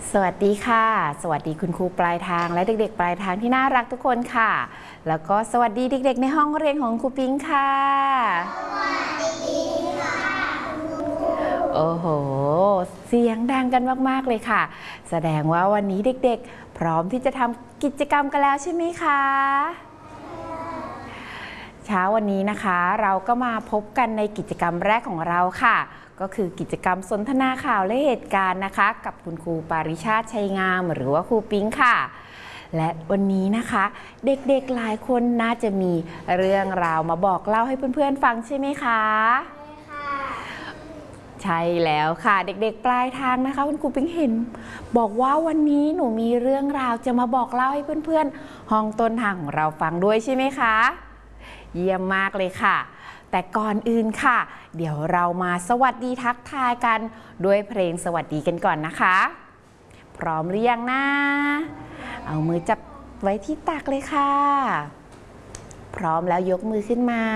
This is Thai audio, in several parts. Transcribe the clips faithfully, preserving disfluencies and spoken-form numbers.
สวัสดีค่ะสวัสดีคุณครูปลายทางและเด็กๆปลายทางที่น่ารักทุกคนค่ะแล้วก็สวัสดีเด็กๆในห้องเรียนของครูปิ๊งค่ะสวัสดีค่ะโอ้โหเสียงดังกันมากๆเลยค่ะแสดงว่าวันนี้เด็กๆพร้อมที่จะทำกิจกรรมกันแล้วใช่ไหมคะเช้าวันนี้นะคะเราก็มาพบกันในกิจกรรมแรกของเราค่ะก็คือกิจกรรมสนทนาข่าวและเหตุการณ์นะคะกับคุณครูปาริชาติชัยงามหรือว่าครูปิ๊งค่ะและวันนี้นะคะเด็กๆหลายคนน่าจะมีเรื่องราวมาบอกเล่าให้เพื่อนๆฟังใช่ไหมคะใช่ค่ะใช่แล้วค่ะเด็กๆปลายทางนะคะคุณครูปิ๊งเห็นบอกว่าวันนี้หนูมีเรื่องราวจะมาบอกเล่าให้เพื่อนๆห้องต้นทางของเราฟังด้วยใช่ไหมคะเยี่ยมมากเลยค่ะแต่ก่อนอื่นค่ะเดี๋ยวเรามาสวัสดีทักทายกันด้วยเพลงสวัสดีกันก่อนนะคะพร้อมหรือยังนะเอามือจับไว้ที่ตักเลยค่ะพร้อมแล้วยกมือขึ้นมา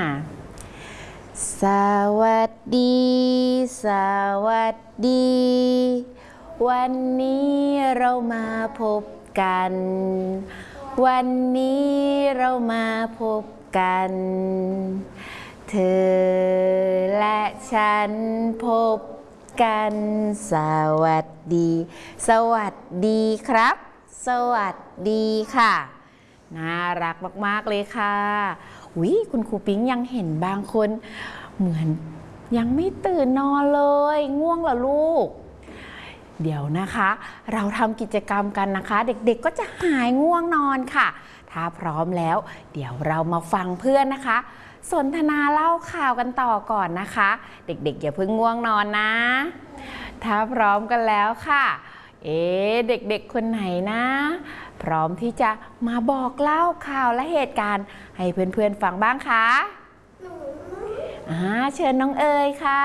สวัสดีสวัสดีวันนี้เรามาพบกันวันนี้เรามาพบกันเธอและฉันพบกันสวัสดีสวัสดีครับสวัสดีค่ะน่ารักมากๆเลยค่ะอุ๊ยคุณครูปิ๊งยังเห็นบางคนเหมือนยังไม่ตื่นนอนเลยง่วงเหรอลูกเดี๋ยวนะคะเราทำกิจกรรมกันนะคะเด็กๆก็จะหายง่วงนอนค่ะถ้าพร้อมแล้วเดี๋ยวเรามาฟังเพื่อนนะคะสนทนาเล่าข่าวกันต่อก่อนนะคะเด็กๆอย่าเพิ่งง่วงนอนนะถ้าพร้อมกันแล้วค่ะเอ๊ะเด็กๆคนไหนนะพร้อมที่จะมาบอกเล่าข่าวและเหตุการณ์ให้เพื่อนๆฟังบ้างคะอ่าเชิญน้องเอ๋ยค่ะ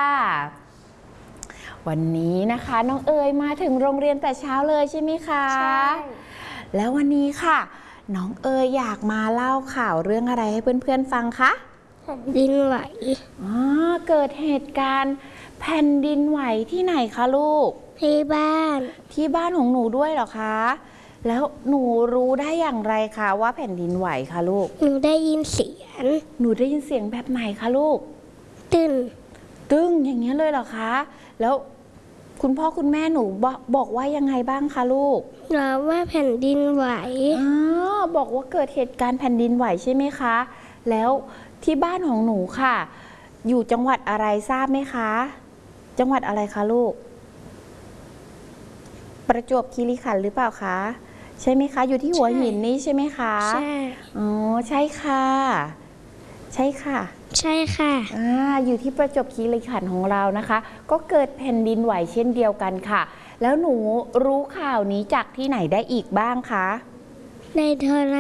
วันนี้นะคะน้องเอ๋ยมาถึงโรงเรียนแต่เช้าเลยใช่ไหมคะใช่แล้ววันนี้ค่ะน้องเอ๋ยอยากมาเล่าข่าวเรื่องอะไรให้เพื่อนๆฟังคะแผ่นดินไหวอ๋อเกิดเหตุการณ์แผ่นดินไหวที่ไหนคะลูกที่บ้านที่บ้านของหนูด้วยเหรอคะแล้วหนูรู้ได้อย่างไรคะว่าแผ่นดินไหวคะลูกหนูได้ยินเสียงหนูได้ยินเสียงแบบไหนคะลูกตึ้งตึ้งอย่างเงี้ยเลยเหรอคะแล้วคุณพ่อคุณแม่หนูบอกบอกว่ายังไงบ้างคะลูกบอกว่าแผ่นดินไหวอ๋อบอกว่าเกิดเหตุการณ์แผ่นดินไหวใช่ไหมคะแล้วที่บ้านของหนูค่ะอยู่จังหวัดอะไรทราบไหมคะจังหวัดอะไรคะลูกประจวบคีรีขันธ์หรือเปล่าคะใช่ไหมคะอยู่ที่หัวหินนี่ใช่ไหมคะใช่อ๋อใช่ค่ะใช่ค่ะใช่ค่ะอ่าอยู่ที่ประจวบคีรีขันธ์ของเรานะคะก็เกิดแผ่นดินไหวเช่นเดียวกันค่ะแล้วหนูรู้ข่าวนี้จากที่ไหนได้อีกบ้างคะในโทร